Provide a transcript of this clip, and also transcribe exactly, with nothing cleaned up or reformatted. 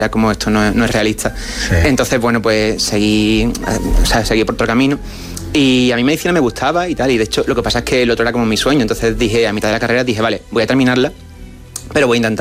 como esto no es, no es realista. Sí. Entonces, bueno, pues seguí, o sea, seguí por otro camino. Y a mí medicina me gustaba y tal, y de hecho lo que pasa es que el otro era como mi sueño. Entonces dije, a mitad de la carrera, dije, vale, voy a terminarla, pero voy a intentar